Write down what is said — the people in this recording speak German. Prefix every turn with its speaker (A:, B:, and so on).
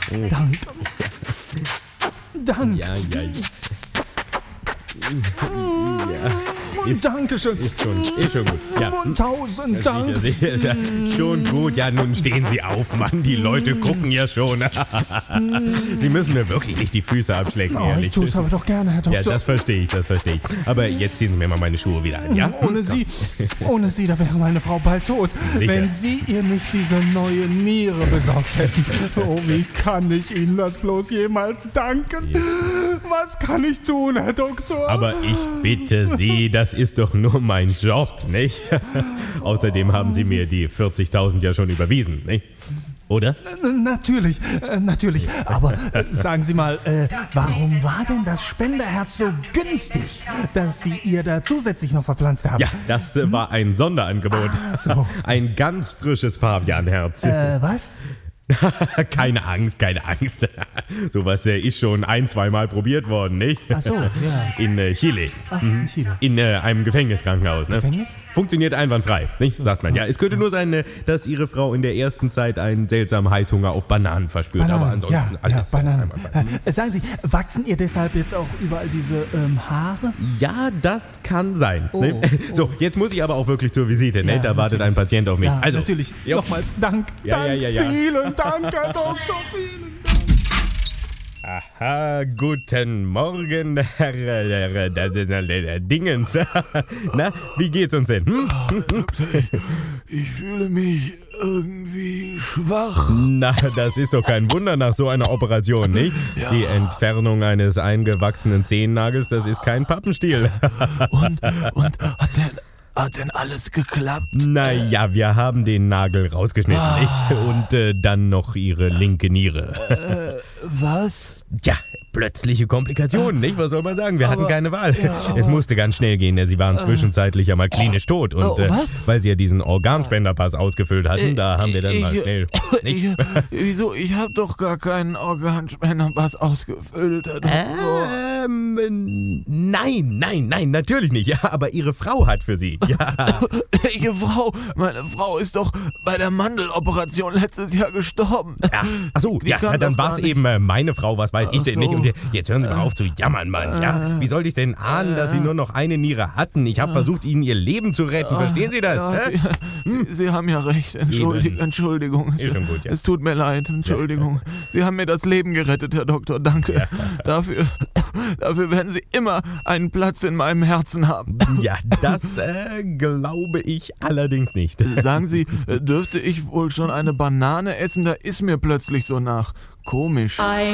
A: Danke. Danke.
B: Ja.
A: Dankeschön.
B: Ist schon gut. Ja.
A: Tausend Dank.
B: Ist ja schon gut. Ja, nun stehen Sie auf, Mann. Die Leute gucken ja schon. Sie müssen mir wirklich nicht die Füße abschlecken,
A: Oh,
B: ehrlich.
A: ich tue es aber doch gerne, Herr Doktor.
B: Ja, das verstehe ich. Aber jetzt ziehen Sie mir mal meine Schuhe wieder an, ja?
A: Ohne Sie, da wäre meine Frau bald tot.
B: Sicher.
A: Wenn Sie ihr nicht diese neue Niere besorgt hätten. Oh, wie kann ich Ihnen das bloß jemals danken? Was kann ich tun, Herr Doktor?
B: Aber ich bitte Sie, das ist doch nur mein Job, nicht? Außerdem haben Sie mir die 40.000 ja schon überwiesen, nicht? Oder?
A: Natürlich. Aber sagen Sie mal, warum war denn das Spenderherz so günstig, dass Sie ihr da zusätzlich noch verpflanzt haben?
B: Ja, das war ein Sonderangebot.
A: So.
B: Ein ganz frisches Pavianherz.
A: Was?
B: Keine Angst. Sowas ist schon 1-2 Mal probiert worden, nicht?
A: Ach so, ja.
B: In Chile.
A: In Chile.
B: In einem Gefängniskrankenhaus. Ne?
A: Gefängnis?
B: Funktioniert einwandfrei, nicht? Sagt man. Ja, es könnte nur sein, dass Ihre Frau in der ersten Zeit einen seltsamen Heißhunger auf Bananen verspürt. Aber ansonsten alles.
A: Bananen. Sagen Sie, wachsen ihr deshalb jetzt auch überall diese Haare?
B: Ja, das kann sein.
A: Oh,
B: Ne? So, jetzt muss ich aber auch wirklich zur Visite. Ne?
A: Ja,
B: Da wartet ein Patient auf mich.
A: Ja,
B: Also,
A: natürlich.
B: jo.
A: Nochmals Dank.
B: Ja.
A: Vielen Dank, Herr Doktor. Vielen Dank.
B: Aha, guten Morgen, Herr Dingens. Na, wie geht's uns denn?
C: Ich fühle mich irgendwie schwach.
B: Na, das ist doch kein Wunder nach so einer Operation, nicht?
C: Ja.
B: Die Entfernung eines eingewachsenen Zehennagels, das ist kein Pappenstiel.
C: Und hat denn alles geklappt?
B: Naja, wir haben den Nagel rausgeschnitten, nicht? Und dann noch Ihre linke Niere.
C: Was?
B: Tja, plötzliche Komplikationen, nicht? Was soll man sagen? Wir hatten keine Wahl.
C: ja,
B: Es musste ganz schnell gehen, denn Sie waren zwischenzeitlich ja mal klinisch tot. Und
C: was?
B: weil Sie ja diesen Organspenderpass ausgefüllt hatten, da haben wir dann mal schnell... Nicht?
C: Wieso? Ich habe doch gar keinen Organspenderpass ausgefüllt, Herr Doktor.
B: Nein, natürlich nicht. Ja, aber Ihre Frau hat für Sie. Ja.
C: Welche Frau? Meine Frau ist doch bei der Mandeloperation letztes Jahr gestorben.
B: Ja. Achso,
C: Die
B: ja,
C: kann
B: dann
C: doch
B: war
C: gar
B: es
C: nicht.
B: eben meine Frau, was weiß ich denn
C: so.
B: nicht. Und jetzt hören Sie mal auf zu jammern, Mann. Ja? Wie sollte ich denn ahnen, dass Sie nur noch eine Niere hatten? Ich habe versucht, Ihnen Ihr Leben zu retten. Verstehen Sie das?
C: Ja,
B: hä?
C: Sie haben ja recht. Entschuldigung.
B: Ist schon gut, ja.
C: Es tut mir leid. Entschuldigung. Sie haben mir das Leben gerettet, Herr Doktor. Danke. Dafür werden Sie immer einen Platz in meinem Herzen haben.
B: Ja, das glaube ich allerdings nicht.
C: Sagen Sie, dürfte ich wohl schon eine Banane essen? Da ist mir plötzlich so nach. Komisch.